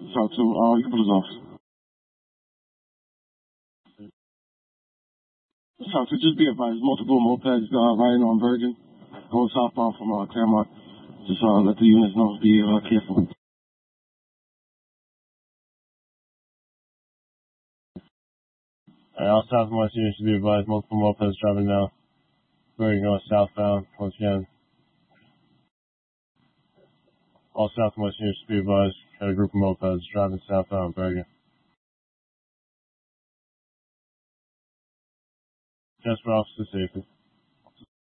Talk to, you can put his office. Talk to, just be advised, multiple mopeds, riding on Bergen, going southbound from, Claremont. Just, let the units know, be, careful. All southbound units should be advised, multiple mopeds driving now. Bergen going southbound, once again. All southwest units should be advised, got a group of mopeds driving southbound Bergen. Just for officer safety.